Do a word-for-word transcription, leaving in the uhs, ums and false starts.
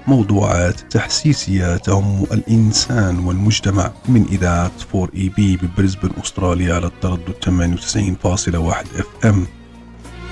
موضوعات تحسيسية تهم الإنسان والمجتمع من إذاعة فور إي بي ببريسبن أستراليا على التردد ثمانية وتسعين فاصلة واحد إف إم.